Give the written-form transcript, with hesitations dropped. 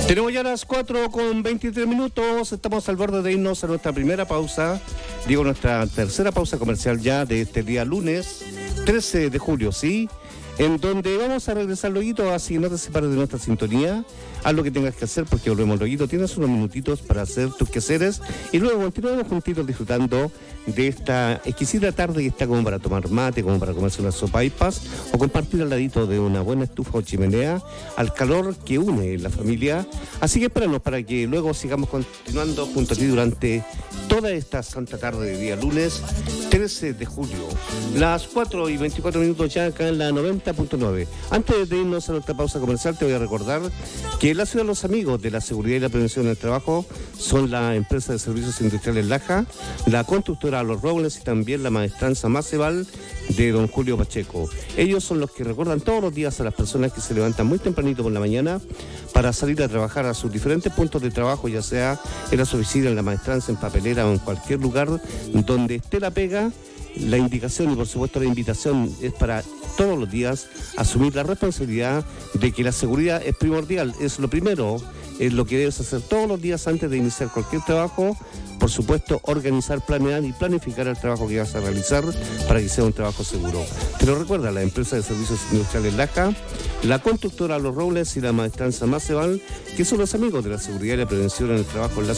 Tenemos ya las 4:23. Estamos al borde de irnos a nuestra primera pausa. Digo, nuestra tercera pausa comercial ya de este día lunes 13 de julio, ¿sí? En donde vamos a regresar luego, así no te separes de nuestra sintonía. Haz lo que tengas que hacer porque volvemos luego. Tienes unos minutitos para hacer tus quehaceres y luego continuamos juntitos disfrutando de esta exquisita tarde que está como para tomar mate, como para comerse unas sopaippas o compartir al ladito de una buena estufa o chimenea al calor que une la familia. Así que espéranos para que luego sigamos continuando junto a ti durante toda esta santa tarde de día lunes 13 de julio. Las 4:24 ya acá en la 90.9. Antes de irnos a nuestra pausa comercial te voy a recordar que la ciudad de los amigos de la seguridad y la prevención del trabajo son la empresa de servicios industriales Laja, la constructora Los Robles y también la maestranza Maceval de don Julio Pacheco. Ellos son los que recuerdan todos los días a las personas que se levantan muy tempranito por la mañana para salir a trabajar a sus diferentes puntos de trabajo, ya sea en las oficinas, en la maestranza, en papelera o en cualquier lugar donde esté la pega. La indicación y por supuesto la invitación es para todos los días asumir la responsabilidad de que la seguridad es primordial, es lo primero, es lo que debes hacer todos los días antes de iniciar cualquier trabajo. Por supuesto, organizar, planear y planificar el trabajo que vas a realizar para que sea un trabajo seguro. Pero recuerda, la empresa de servicios industriales Laja, la constructora Los Robles y la maestranza Maceval, que son los amigos de la seguridad y la prevención en el trabajo en la